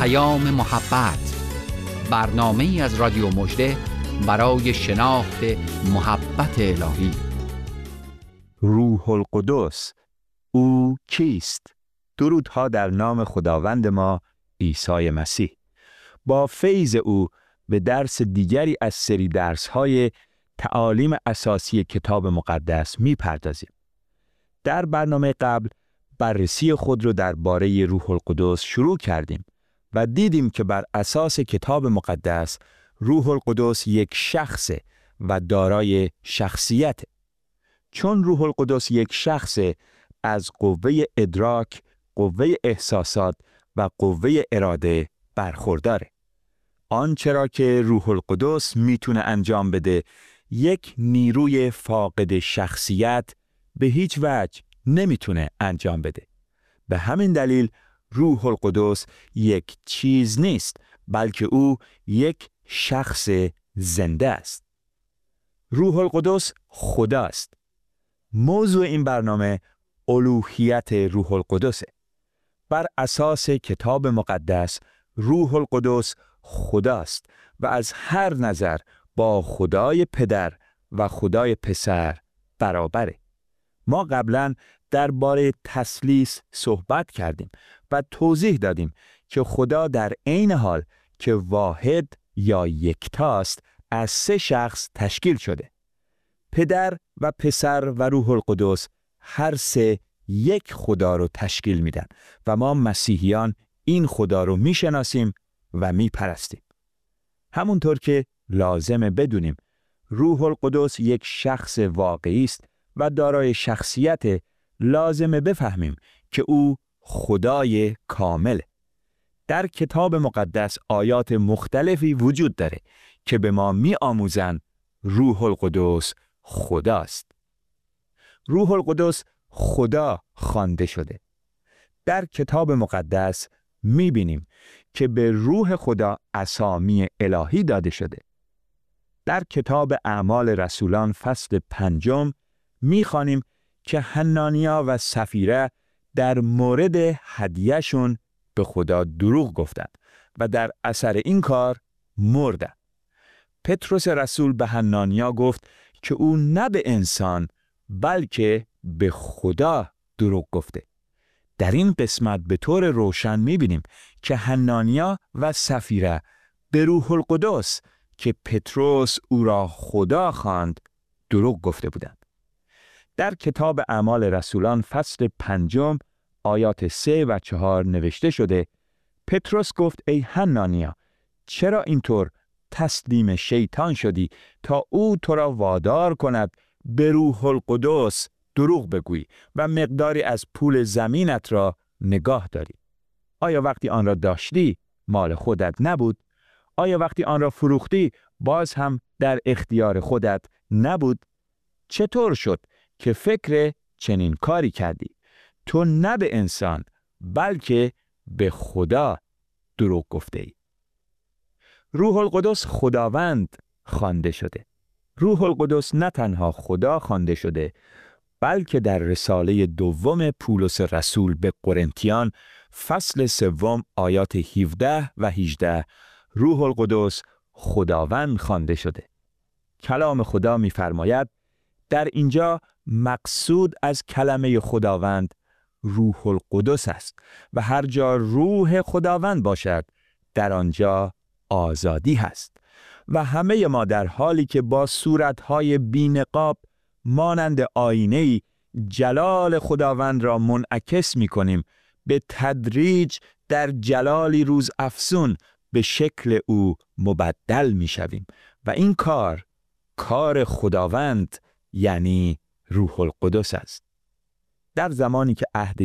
محبت، برنامه‌ای از رادیو مژده برای شناخت محبت الهی. روح القدس، او کیست؟ درودها در نام خداوند ما عیسی مسیح. با فیض او به درس دیگری از سری درس‌های تعالیم اساسی کتاب مقدس می‌پردازیم. در برنامه قبل بررسی خود را درباره روح القدس شروع کردیم و دیدیم که بر اساس کتاب مقدس روح القدس یک شخص و دارای شخصیت. چون روح القدس یک شخص، از قوه ادراک، قوه احساسات و قوه اراده برخورداره. آنچه را که روح القدس میتونه انجام بده، یک نیروی فاقد شخصیت به هیچ وجه نمیتونه انجام بده. به همین دلیل روح القدس یک چیز نیست، بلکه او یک شخص زنده است. روح القدس خداست. موضوع این برنامه الوهیت روح القدسه. بر اساس کتاب مقدس روح القدس خداست و از هر نظر با خدای پدر و خدای پسر برابره. ما قبلا درباره تثلیث صحبت کردیم و توضیح دادیم که خدا در عین حال که واحد یا یکتاست، از سه شخص تشکیل شده. پدر و پسر و روح القدس هر سه یک خدا رو تشکیل میدن و ما مسیحیان این خدا رو میشناسیم و میپرستیم. همونطور که لازمه بدونیم روح القدس یک شخص واقعی است و دارای شخصیت، لازمه بفهمیم که او خدای کامل. در کتاب مقدس آیات مختلفی وجود داره که به ما می‌آموزند روح القدس خداست. روح القدس خدا خوانده شده. در کتاب مقدس می‌بینیم که به روح خدا اسامی الهی داده شده. در کتاب اعمال رسولان فصل 5 می‌خوانیم که حنانیا و سفیره در مورد هدیه‌شون به خدا دروغ گفتند و در اثر این کار مردند. پتروس رسول به حنانیا گفت که او نه به انسان بلکه به خدا دروغ گفته. در این قسمت به طور روشن می‌بینیم که حنانیا و سفیره به روح القدس که پتروس او را خدا خواند دروغ گفته بودند. در کتاب اعمال رسولان فصل 5 آیات 3 و 4 نوشته شده: پتروس گفت ای حنانیا، چرا اینطور تسلیم شیطان شدی تا او تو را وادار کند به روح القدس دروغ بگویی و مقداری از پول زمینت را نگاه داری؟ آیا وقتی آن را داشتی مال خودت نبود؟ آیا وقتی آن را فروختی باز هم در اختیار خودت نبود؟ چطور شد که فکر چنین کاری کردی؟ تو نه به انسان بلکه به خدا دروغ گفته ای. روح القدس خداوند خوانده شده. روح القدس نه تنها خدا خوانده شده، بلکه در رساله دوم پولس رسول به قرنتیان فصل 3 آیات 17 و 18 روح القدس خداوند خوانده شده. کلام خدا می‌فرماید در اینجا مقصود از کلمه خداوند روح القدس است و هر جا روح خداوند باشد در آنجا آزادی هست. و همه ما در حالی که با صورت‌های بی‌نقاب مانند آینه‌ای جلال خداوند را منعکس می‌کنیم، به تدریج در جلالی روز افزون به شکل او مبدل می‌شویم و این کار خداوند یعنی روح القدس است. در زمانی که عهد